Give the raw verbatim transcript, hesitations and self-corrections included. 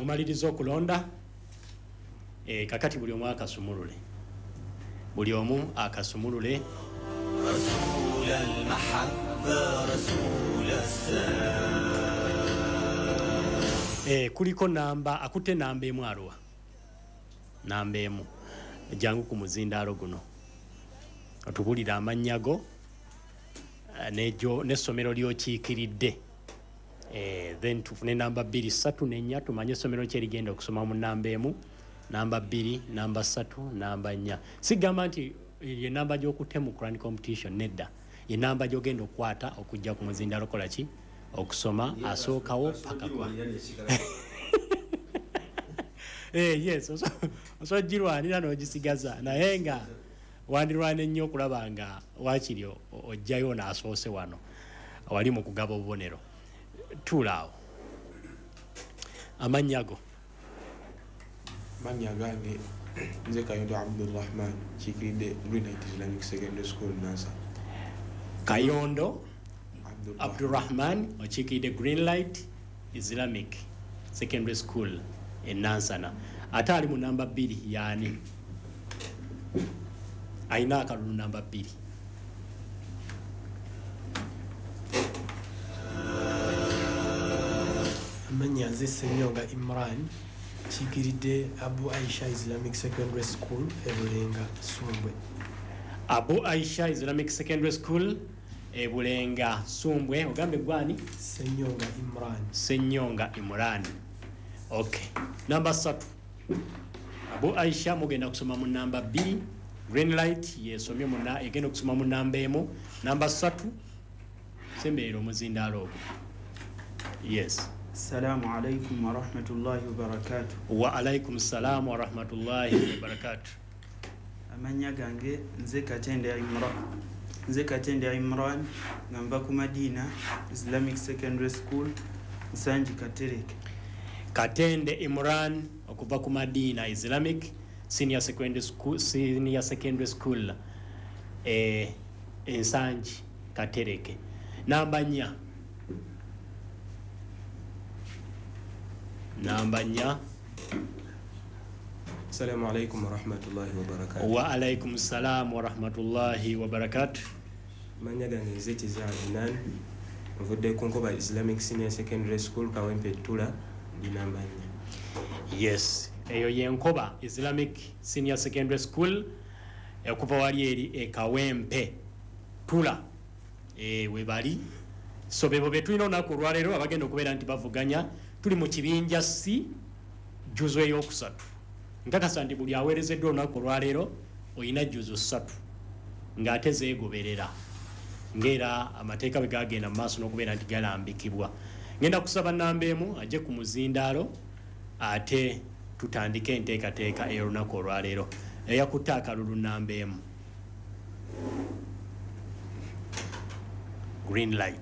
mumaliriza okulonda e, kakati buli omu akasumulule buli omu akasumulule Rasul al-mahabba Rasul as-salam e, kuliko namba akutte namba emu alwa namba emu jangu ku muzindaalo guno otubulira amanyago nejo n'essomero ly'okiikiridde eh, then tufune namba bbiri ssatu n'ennya tumanye essomero kye ligenda okusoma mu namba emu namba bbiri namba ssatu namba nnya sigamba nti ye namba gy'okutte mu Quran competition nedda ye namba gy'ogenda okukwata okujja ku muzindaalo kola ki okusoma asookawo paka kwa eh yes oso oso jirwanira n'ogisigaza naye nga wandirwana ennyo okulaba nga wakiri ojjayo n'asoose wano wali mu kugaba obubonero tuulaawo amanyago manya gange nze Kayondo Abdurrahman kiikiridde Greenlight Islamic Secondary School Nansa Kayondo Abdurrahman okiikiridde Greenlight Islamic Secondary School e Nansana ate ali mu namba bbiri yaani aina akalulu namba bbiri amanya nze Senyonga Imran kiikiridde Abu Aisha Islamic Secondary School ebulenga Sumbwe Abu Aisha Islamic Secondary School ebulenga Sumbwe ogambe gwani Senyonga Imran Senyonga Imran okay namba satu Abu Aisha mugenda kusoma mu namba bbiri Greenlight yesomye muna egenda okusoma mu namba emu namba satu sembeero muzindaalo ogwo yes Assalamu alaikum wa rahmatullahi wa barakatuh wa alaikum salam wa rahmatullahi wa barakatuh amanya gange nze Katende Imran nze Katende Imran ngamba ku Madina Islamic Secondary School Nsanji Katereke Katende Imran okuva ku Madina Islamic Senior Secondary School Senior Secondary School eh Nsanji Katereke namba nnya namba nnya Assalamu alaikum wa rahmatullahi wa barakatuh wa alaikum salam wa rahmatullahi wa barakatuh manya gange nze Kizanan mvudde ku Nkoba Islamic Senior Secondary School Kawempe Tula ndi namba nnya yes eyo yenkoba Islamic Senior Secondary School okuva wali eri e Kawempe Tula e webali so bebo betulina olunaku olwaleero abagenda okubeera nti bavuganya tuli mu kibinja si juzo eyokusatu nkakasa nti buli aweerezeddwa olunaku olwaleero olina juzo ssatu ng'ate zeegoberera ng'era amateeka bwe gagenda mu maaso n'okubeera nti galambikibwa ngenda kusaba namba emu ajje ku muzindaalo ate tutandike enteekateeka ey'olunaku olwaleero eyakutte akalulu namba emu Greenlight